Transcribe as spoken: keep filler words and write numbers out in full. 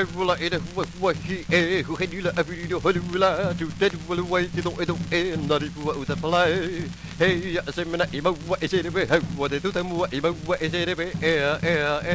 Hula, it was he who had you a video Hulula to dead will away to the end, not if you was a play. Hey, Semina, what is it? What is it? What is it?